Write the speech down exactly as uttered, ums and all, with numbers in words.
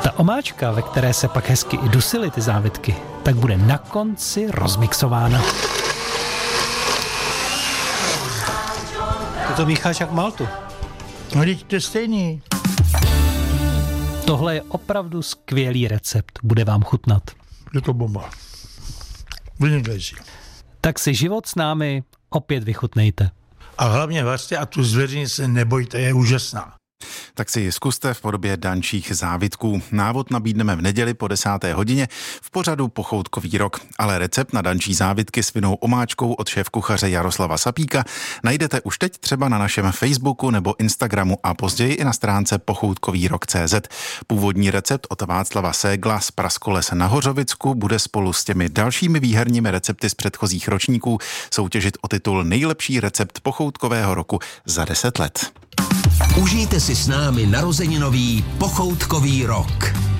Ta omáčka, ve které se pak hezky i dusily ty závitky, tak bude na konci rozmixována. Ty to mícháš jak maltu. No, teď to je stejný. Tohle je opravdu skvělý recept, bude vám chutnat. Je to bomba. Vynikající. Tak si život s námi opět vychutnejte. A hlavně vařte a tu zvěřini se nebojte, je úžasná. Tak si ji zkuste v podobě dančích závitků. Návod nabídneme v neděli po desáté hodině v pořadu Pochoutkový rok. Ale recept na dančí závitky s vinnou omáčkou od šéfkuchaře Jaroslava Sapíka najdete už teď třeba na našem Facebooku nebo Instagramu a později i na stránce pochoutkový rok tečka cé zet. Původní recept od Václava Ségla z Praskoles na Hořovicku bude spolu s těmi dalšími výherními recepty z předchozích ročníků soutěžit o titul Nejlepší recept pochoutkového roku za deset let. Užijte si s námi narozeninový Pochoutkový rok.